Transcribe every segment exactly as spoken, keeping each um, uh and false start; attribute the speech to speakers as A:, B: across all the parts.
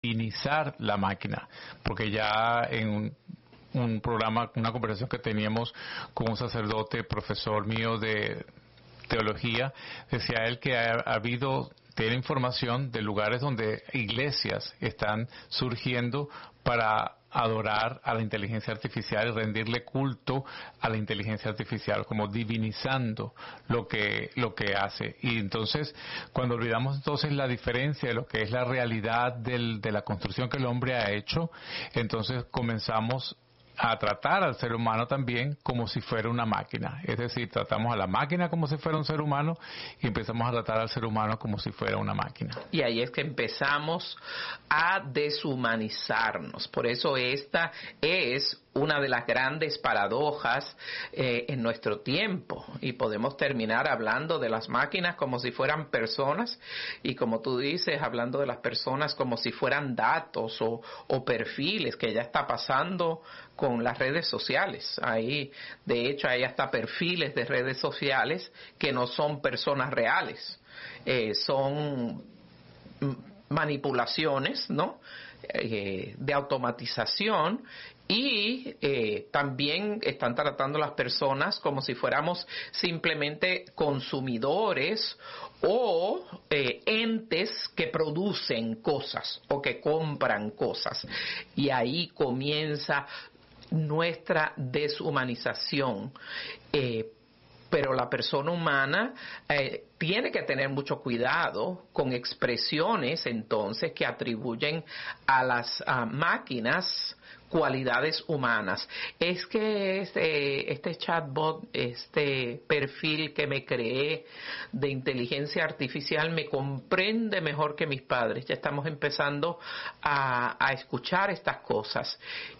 A: divinizar la máquina, porque ya en un, un programa, una conversación que teníamos con un sacerdote, profesor mío de teología, decía él que ha, ha habido, tiene información de lugares donde iglesias están surgiendo para adorar a la inteligencia artificial y rendirle culto a la inteligencia artificial, como divinizando lo que lo que hace. Y entonces, cuando olvidamos entonces la diferencia de lo que es la realidad del, de la construcción que el hombre ha hecho, entonces comenzamos a tratar al ser humano también como si fuera una máquina. Es decir, tratamos a la máquina como si fuera un ser humano y empezamos a tratar al ser humano como si fuera una máquina.
B: Y ahí es que empezamos a deshumanizarnos. Por eso esta es una de las grandes paradojas eh, en nuestro tiempo, y podemos terminar hablando de las máquinas como si fueran personas, y como tú dices, hablando de las personas como si fueran datos o, o perfiles, que ya está pasando con las redes sociales. Ahí, de hecho, hay hasta perfiles de redes sociales que no son personas reales, eh, son manipulaciones, ¿no? Eh, de automatización. Y eh, también están tratando a las personas como si fuéramos simplemente consumidores o eh, entes que producen cosas o que compran cosas. Y ahí comienza nuestra deshumanización. Eh, pero la persona humana eh, tiene que tener mucho cuidado con expresiones entonces que atribuyen a las uh, máquinas cualidades humanas. Es que este, este chatbot, este perfil que me creé de inteligencia artificial me comprende mejor que mis padres. Ya estamos empezando a, a escuchar estas cosas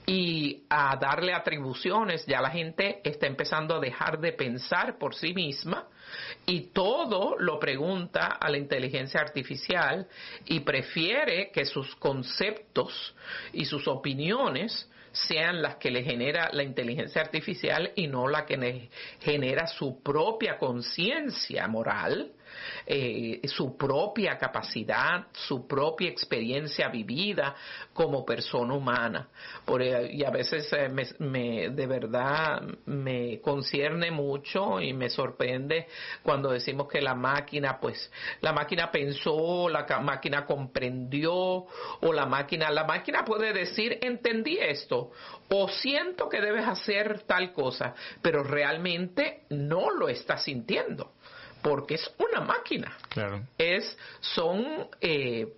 B: y a darle atribuciones. Ya la gente está empezando a dejar de pensar por sí misma y todo lo pregunta a la inteligencia artificial y prefiere que sus conceptos y sus opiniones sean las que le genera la inteligencia artificial y no la que le genera su propia conciencia moral, eh, su propia capacidad, su propia experiencia vivida como persona humana. Por, y a veces eh, me, me, de verdad me concierne mucho y me sorprende cuando decimos que la máquina, pues, la máquina pensó, la máquina comprendió, o la máquina, la máquina puede decir, entendí esto, o siento que debes hacer tal cosa, pero realmente no lo está sintiendo, porque es una máquina.
A: Claro.
B: Es, son eh,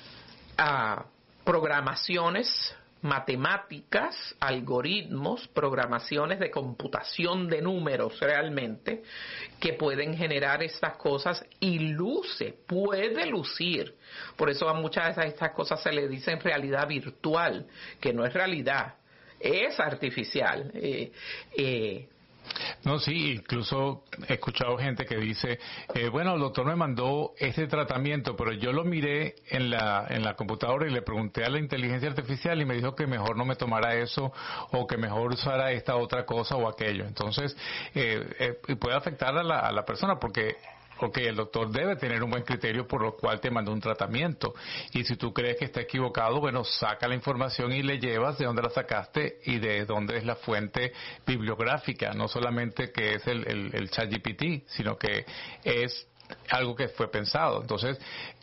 B: ah, programaciones matemáticas, algoritmos, programaciones de computación de números realmente, que pueden generar estas cosas y luce, puede lucir. Por eso a muchas de estas cosas se le dice en realidad virtual, que no es realidad, es artificial. Eh, eh,
A: No, sí, incluso he escuchado gente que dice, eh, bueno, el doctor me mandó este tratamiento, pero yo lo miré en la en la computadora y le pregunté a la inteligencia artificial y me dijo que mejor no me tomara eso o que mejor usara esta otra cosa o aquello. Entonces, eh, eh, puede afectar a la, a la persona porque... Ok, el doctor debe tener un buen criterio por lo cual te mandó un tratamiento. Y si tú crees que está equivocado, bueno, saca la información y le llevas de dónde la sacaste y de dónde es la fuente bibliográfica. No solamente que es el, el, el ChatGPT, sino que es algo que fue pensado. Entonces,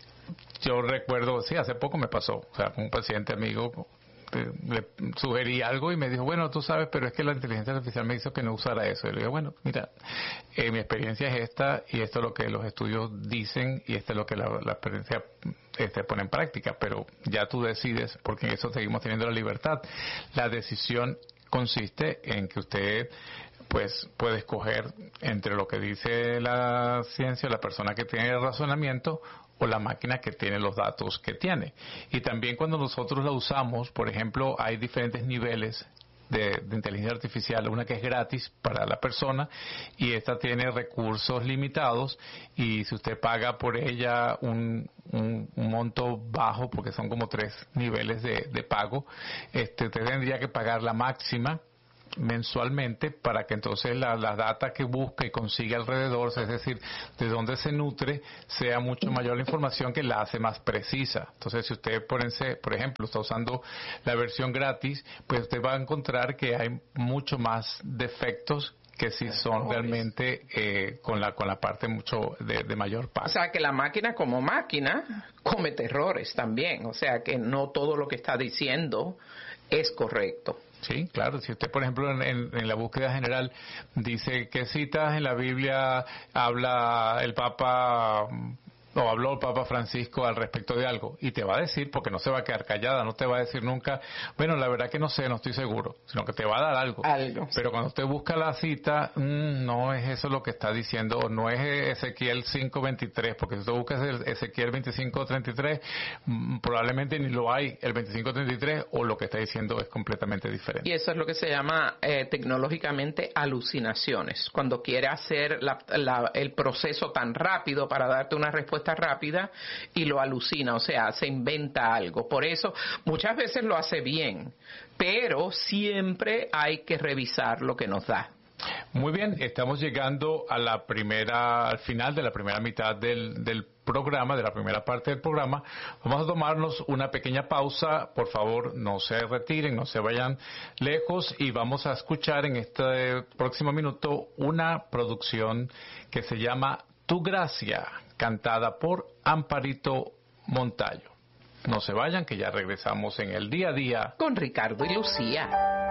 A: yo recuerdo, sí, hace poco me pasó, o sea, un paciente amigo, le sugerí algo y me dijo, bueno, tú sabes, pero es que la inteligencia artificial me hizo que no usara eso. Y le digo, bueno, mira, eh, mi experiencia es esta y esto es lo que los estudios dicen y esto es lo que la, la experiencia este, pone en práctica, pero ya tú decides, porque en eso seguimos teniendo la libertad. La decisión consiste en que usted pues puede escoger entre lo que dice la ciencia, la persona que tiene el razonamiento o la máquina que tiene los datos que tiene. Y también cuando nosotros la usamos, por ejemplo, hay diferentes niveles de, de inteligencia artificial, una que es gratis para la persona y esta tiene recursos limitados y si usted paga por ella un, un, un monto bajo, porque son como tres niveles de, de pago, este, usted tendría que pagar la máxima mensualmente para que entonces la, la data que busca y consigue alrededor, es decir, de dónde se nutre, sea mucho mayor la información que la hace más precisa. Entonces, si usted, por ejemplo, está usando la versión gratis, pues usted va a encontrar que hay mucho más defectos que si son realmente eh, con la con la parte mucho de, de mayor pago.
B: O sea, que la máquina como máquina comete errores también. O sea, que no todo lo que está diciendo es correcto.
A: Sí, claro. Si usted, por ejemplo, en, en, en la búsqueda general dice qué citas en la Biblia habla el Papa o habló el Papa Francisco al respecto de algo, y te va a decir, porque no se va a quedar callada, no te va a decir nunca, bueno, la verdad que no sé, no estoy seguro, sino que te va a dar algo.
B: Algo.
A: Pero cuando usted busca la cita, mmm, no es eso lo que está diciendo, o no es Ezequiel cinco veintitrés, porque si usted busca el Ezequiel veinticinco treinta y tres, mmm, probablemente ni lo hay el veinticinco treinta y tres, o lo que está diciendo es completamente diferente.
B: Y eso es lo que se llama eh, tecnológicamente alucinaciones, cuando quiere hacer la, la, el proceso tan rápido para darte una respuesta rápida y lo alucina, o sea, se inventa algo. Por eso muchas veces lo hace bien, pero siempre hay que revisar lo que nos da.
A: Muy bien, estamos llegando a la primera, al final de la primera mitad del, del programa, de la primera parte del programa. Vamos a tomarnos una pequeña pausa. Por favor, no se retiren, no se vayan lejos, y vamos a escuchar en este próximo minuto una producción que se llama Tu Gracia, cantada por Amparito Montallo. No se vayan, que ya regresamos en el día a día
B: con Ricardo y Lucía.